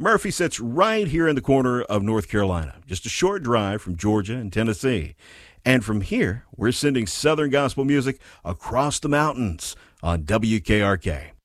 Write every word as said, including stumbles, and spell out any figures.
Murphy sits right here in the corner of North Carolina, just a short drive from Georgia and Tennessee. And from here, we're sending Southern gospel music across the mountains on W K R K.